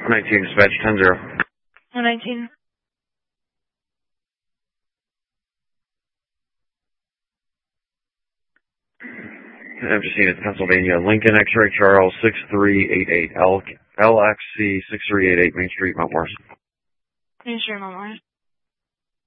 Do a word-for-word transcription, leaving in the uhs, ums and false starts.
nineteen, dispatch ten zero. one nineteen. I've just seen it, Pennsylvania. Lincoln X-Ray Charles six three eight eight. L X C six three eight eight, Main Street, Mount Morris. Main Street, Mount Morris.